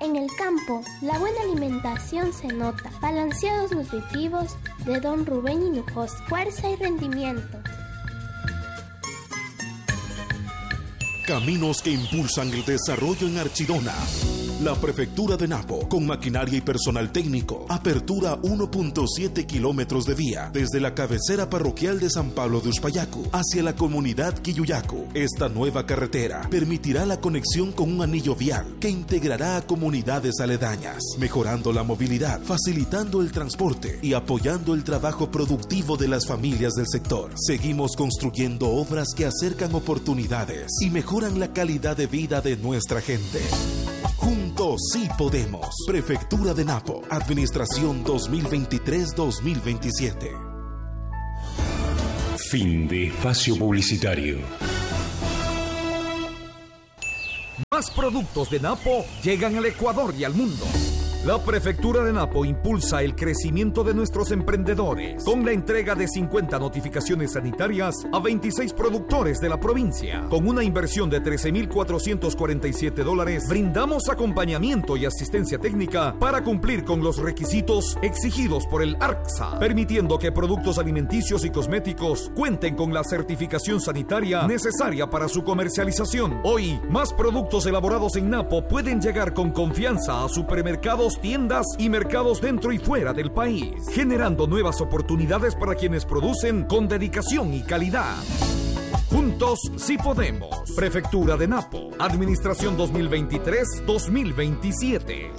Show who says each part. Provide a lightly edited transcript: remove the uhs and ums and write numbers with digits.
Speaker 1: En el campo, la buena alimentación se nota. Balanceados nutritivos de Don Rubén Hinojosa. Fuerza y rendimiento.
Speaker 2: Caminos que impulsan el desarrollo en Archidona. La Prefectura de Napo, con maquinaria y personal técnico, apertura 1.7 kilómetros de vía desde la cabecera parroquial de San Pablo de Uspayacu hacia la comunidad Quilluyacu. Esta nueva carretera permitirá la conexión con un anillo vial que integrará a comunidades aledañas, mejorando la movilidad, facilitando el transporte y apoyando el trabajo productivo de las familias del sector. Seguimos construyendo obras que acercan oportunidades y mejoran la calidad de vida de nuestra gente. Juntos sí podemos. Prefectura de Napo. Administración 2023-2027.
Speaker 3: Fin de espacio publicitario.
Speaker 4: Más productos de Napo llegan al Ecuador y al mundo. La Prefectura de Napo impulsa el crecimiento de nuestros emprendedores con la entrega de 50 notificaciones sanitarias a 26 productores de la provincia. Con una inversión de $13,447, brindamos acompañamiento y asistencia técnica para cumplir con los requisitos exigidos por el ARCSA, permitiendo que productos alimenticios y cosméticos cuenten con la certificación sanitaria necesaria para su comercialización. Hoy, más productos elaborados en Napo pueden llegar con confianza a supermercados, tiendas y mercados dentro y fuera del país, generando nuevas oportunidades para quienes producen con dedicación y calidad. Juntos sí podemos. Prefectura de Napo. Administración 2023-2027.